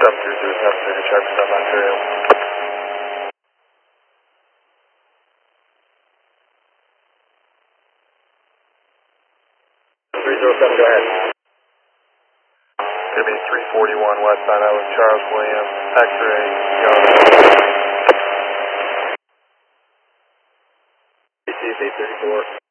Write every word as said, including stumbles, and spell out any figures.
seven three zero seven zero, Charlie South Ontario. three zero seven, go ahead. Give me three forty-one westbound Island, Charles William, X-ray, Young. B T eight thirty-four.